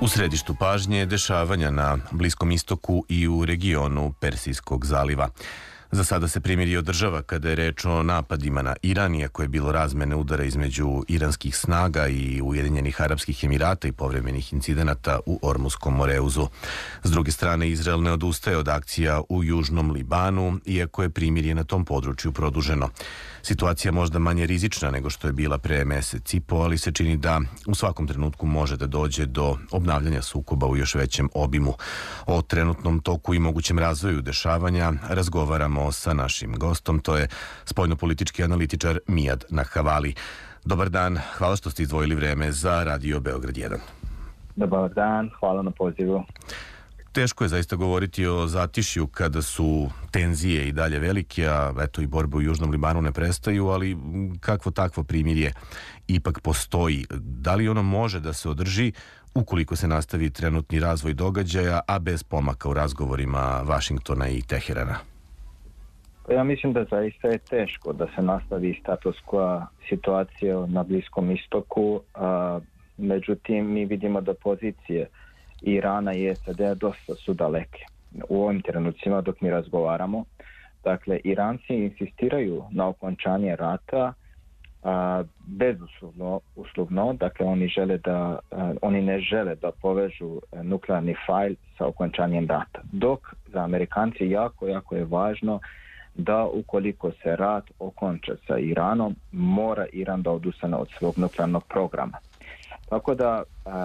U središtu pažnje dešavanja na Bliskom istoku i u regionu Persijskog zaliva. Za sada se primirje održava kada je reč o napadima na Iran, iako je bilo razmene udara između iranskih snaga i Ujedinjenih Arapskih Emirata i povremenih incidenata u Ormuskom moreuzu. S druge strane, Izrael ne odustaje od akcija u južnom Libanu, iako je primirje na tom području produženo. Situacija možda manje rizična nego što je bila pre mesec i po, ali se čini da u svakom trenutku može da dođe do obnavljanja sukoba u još većem obimu. O trenutnom toku i mogućem razvoju dešavanja razgovaramo sa našim gostom, to je spoljnopolitički analitičar Mijad Nahavali. Dobar dan, hvala što ste izdvojili vreme za Radio Beograd 1. Dobar dan, hvala na pozivu. Teško je zaista govoriti o zatišju kada su tenzije i dalje velike, a eto i borbe u Južnom Libanu ne prestaju, ali kakvo takvo primirje ipak postoji. Da li ono može da se održi ukoliko se nastavi trenutni razvoj događaja, a bez pomaka u razgovorima Vašingtona i Teherana? Ja mislim da zaista je teško da se nastavi status quo situacija na Bliskom istoku, međutim mi vidimo da pozicije Irana i SAD dosta su daleke u ovim trenucima dok mi razgovaramo. Dakle, Iranci insistiraju na okončanje rata bezuslovno, dakle oni ne žele da povežu nuklearni fajl sa okončanjem rata. Dok za Amerikanci jako je važno da ukoliko se rat okonča sa Iranom, mora Iran da odustane od svog nuklearnog programa. Tako da